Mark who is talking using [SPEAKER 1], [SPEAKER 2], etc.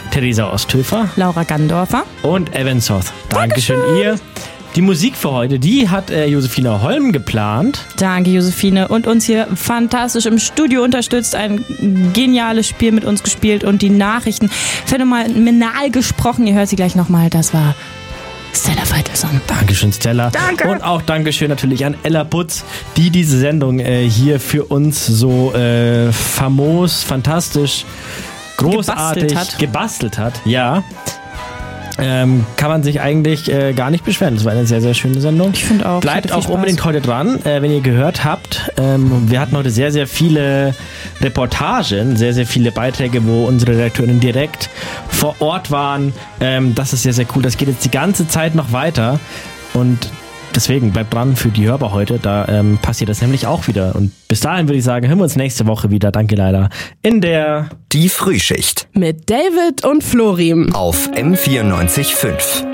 [SPEAKER 1] Theresa Osthöfer,
[SPEAKER 2] Laura Gandorfer
[SPEAKER 1] und Evan Soth. Dankeschön ihr. Die Musik für heute, die hat Josefina Holm geplant.
[SPEAKER 2] Danke, Josephine. Und uns hier fantastisch im Studio unterstützt. Ein geniales Spiel mit uns gespielt und die Nachrichten phänomenal gesprochen. Ihr hört sie gleich nochmal. Das war Stella Feitelson.
[SPEAKER 1] Dankeschön, Stella.
[SPEAKER 2] Danke.
[SPEAKER 1] Und auch Dankeschön natürlich an Ella Butz, die diese Sendung hier für uns so famos, fantastisch, großartig gebastelt hat. Ja. Kann man sich eigentlich gar nicht beschweren. Das war eine sehr, sehr schöne Sendung.
[SPEAKER 2] Ich finde auch.
[SPEAKER 1] Bleibt auch unbedingt heute dran, wenn ihr gehört habt. Wir hatten heute sehr, sehr viele Reportagen, sehr, sehr viele Beiträge, wo unsere Redakteurinnen direkt vor Ort waren. Das ist sehr, sehr cool. Das geht jetzt die ganze Zeit noch weiter. Und deswegen bleibt dran für die Hörbar heute. Da passiert das nämlich auch wieder. Und bis dahin würde ich sagen, hören wir uns nächste Woche wieder. Danke leider. In der
[SPEAKER 3] Die Frühschicht
[SPEAKER 4] mit David und Florim
[SPEAKER 3] auf M94.5.